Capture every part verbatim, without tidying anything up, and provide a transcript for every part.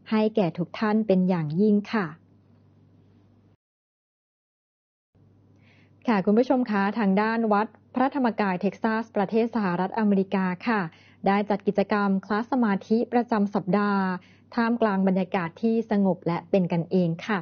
ให้แก่ทุกท่านเป็นอย่างยิ่งค่ะค่ะคุณผู้ชมคะทางด้านวัดพระธรรมกายเท็กซัสประเทศสหรัฐอเมริกาค่ะได้จัดกิจกรรมคลาสสมาธิประจำสัปดาห์ท่ามกลางบรรยากาศที่สงบและเป็นกันเองค่ะ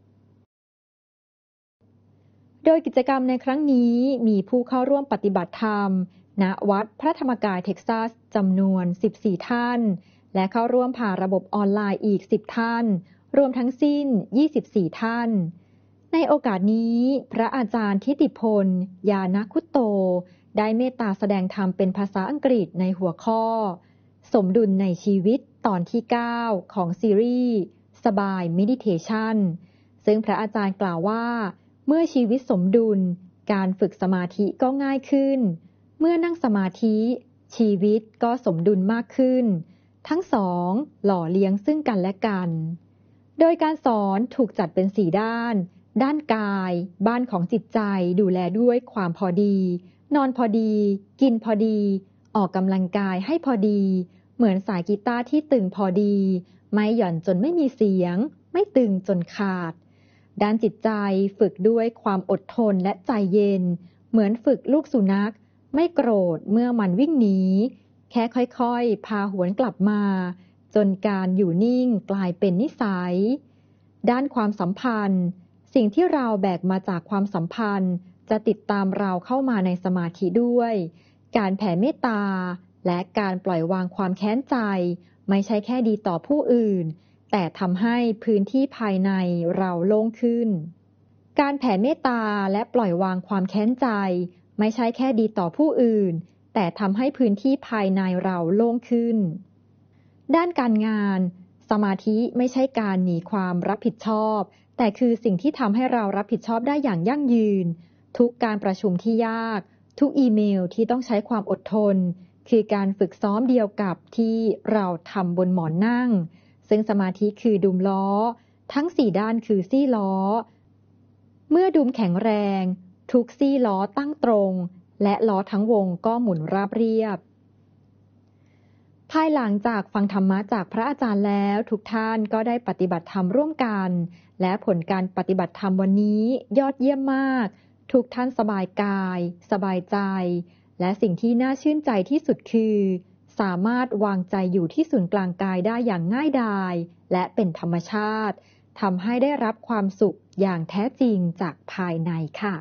โดยกิจกรรมในครั้งนี้มีผู้เข้าร่วมปฏิบัติธรรมณวัดพระธรรมกายเท็กซัสจำนวนสิบสี่ท่านและเข้าร่วมผ่านระบบออนไลน์อีกสิบท่านรวมทั้งสิ้นยี่สิบสี่ท่านในโอกาสนี้พระอาจารย์ทิติพลยานคุตโตได้เมตตาแสดงธรรมเป็นภาษาอังกฤษในหัวข้อสมดุลในชีวิตตอนที่เก้าของซีรีส์สบายเมดิเทชันซึ่งพระอาจารย์กล่าวว่าเมื่อชีวิตสมดุลการฝึกสมาธิก็ง่ายขึ้นเมื่อนั่งสมาธิชีวิตก็สมดุลมากขึ้นทั้งสองหล่อเลี้ยงซึ่งกันและกันโดยการสอนถูกจัดเป็นสี่ด้านด้านกายบ้านของจิตใจดูแลด้วยความพอดีนอนพอดีกินพอดีออกกำลังกายให้พอดีเหมือนสายกีตาร์ที่ตึงพอดีไม่หย่อนจนไม่มีเสียงไม่ตึงจนขาดด้านจิตใจฝึกด้วยความอดทนและใจเย็นเหมือนฝึกลูกสุนัขไม่โกรธเมื่อมันวิ่งหนีแค่ค่อยๆพาหวนกลับมาจนการอยู่นิ่งกลายเป็นนิสัยด้านความสัมพันธ์สิ่งที่เราแบกมาจากความสัมพันธ์จะติดตามเราเข้ามาในสมาธิด้วยการแผ่เมตตาและการปล่อยวางความแค้นใจไม่ใช่แค่ดีต่อผู้อื่นแต่ทำให้พื้นที่ภายในเราโล่งขึ้นการแผ่เมตตาและปล่อยวางความแค้นใจไม่ใช่แค่ดีต่อผู้อื่นแต่ทำให้พื้นที่ภายในเราโล่งขึ้นด้านการงานสมาธิไม่ใช่การหนีความรับผิดชอบแต่คือสิ่งที่ทำให้เรารับผิดชอบได้อย่างยั่งยืนทุกการประชุมที่ยากทุกอีเมลที่ต้องใช้ความอดทนคือการฝึกซ้อมเดียวกับที่เราทำบนหมอนนั่งซึ่งสมาธิคือดุมล้อทั้งสี่ด้านคือซี่ล้อเมื่อดุมแข็งแรงทุกซี่ล้อตั้งตรงและล้อทั้งวงก็หมุนราบเรียบภายหลังจากฟังธรรมะจากพระอาจารย์แล้วทุกท่านก็ได้ปฏิบัติธรรมร่วมกันและผลการปฏิบัติธรรมวันนี้ยอดเยี่ยมมากทุกท่านสบายกายสบายใจและสิ่งที่น่าชื่นใจที่สุดคือสามารถวางใจอยู่ที่ศูนย์กลางกายได้อย่างง่ายดายและเป็นธรรมชาติทำให้ได้รับความสุขอย่างแท้จริงจากภายในค่ะ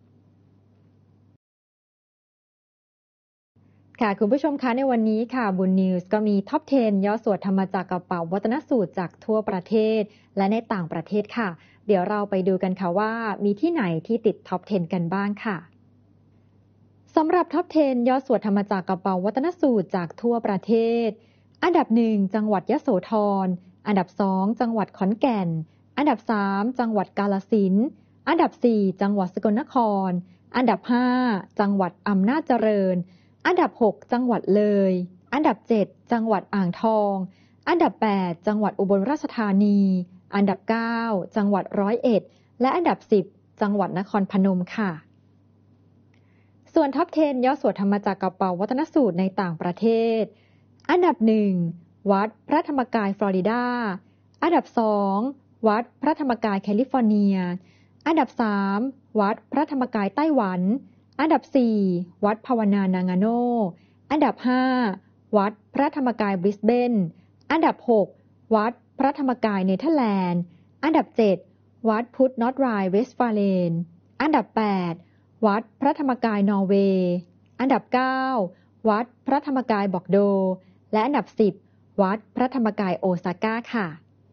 ค่ะคุณผู้ชมคะในวันนี้ค่ะบุญนิวส์ก็มีท็อปสิบย่อสวดธรรมจักรกับเป่าวัตนสูตรจากทั่วประเทศและในต่างประเทศค่ะเดี๋ยวเราไปดูกันค่ะว่ามีที่ไหนที่ติดท็อปสิบกันบ้างค่ะสำหรับท็อปสิบย่อสวดธรรมจักรกับเป่าวัตนสูตรจากทั่วประเทศอันดับหนึ่งจังหวัดยโสธรอันดับสองจังหวัดขอนแก่นอันดับสามจังหวัดกาฬสินธุ์อันดับสี่จังหวัดสกลนครอันดับห้าจังหวัดอำนาจเจริญอันดับหกจังหวัดเลยอันดับเจ็ดจังหวัดอ่างทองอันดับแปดจังหวัดอุบลราชธานีอันดับเก้าจังหวัดร้อยเอ็ดและอันดับสิบจังหวัดนครพนมค่ะส่วนท็อปสิบย่อสวดธรรมจักรกับเป่าวัตนสูตรในต่างประเทศอันดับหนึ่งวัดพระธรรมกายฟลอริดาอันดับสองวัดพระธรรมกายแคลิฟอร์เนียอันดับสามวัดพระธรรมกายไต้หวันอันดับสี่วัดภาวนานางาโนอันดับห้าวัดพระธรรมกายบริสเบนอันดับหกวัดพระธรรมกายเนเธอร์แลนด์อันดับเจ็ดวัดพุทธนอตไรเวสต์ฟาเลนอันดับแปดวัดพระธรรมกายนอร์เวย์อันดับเก้าวัดพระธรรมกายบอกโดและอันดับสิบวัดพระธรรมกายโอซาก้าค่ะ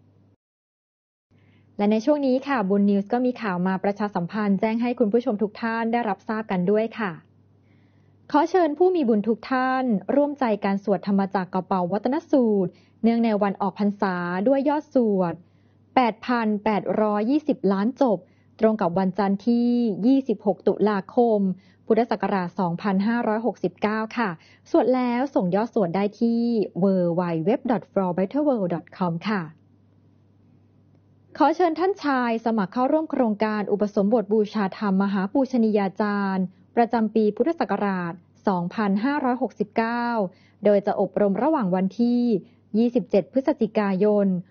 และในช่วงนี้ค่ะบุญนิวส์ก็มีข่าวมาประชาสัมพันธ์แจ้งให้คุณผู้ชมทุกท่านได้รับทราบกันด้วยค่ะขอเชิญผู้มีบุญทุกท่านร่วมใจการสวดธรรมจักรกับเป่าวัตนสูตรเนื่องในวันออกพรรษาด้วยยอดสวด แปดพันแปดร้อยยี่สิบ ล้านจบตรงกับวันจันทร์ที่ยี่สิบหกตุลาคมพุทธศักราชสองพันห้าร้อยหกสิบเก้าค่ะสวดแล้วส่งยอดสวดได้ที่ ดับเบิลยู ดับเบิลยู ดับเบิลยู ดอท ฟลอร์ เบตเตอร์ เวิลด์ ดอท คอม ค่ะขอเชิญท่านชายสมัครเข้าร่วมโครงการอุปสมบทบูชาธรรมมหาปูชนียาจารย์ประจำปีพุทธศักราชสองพันห้าร้อยหกสิบเก้าโดยจะอบรมระหว่างวันที่ยี่สิบเจ็ดพฤศจิกายน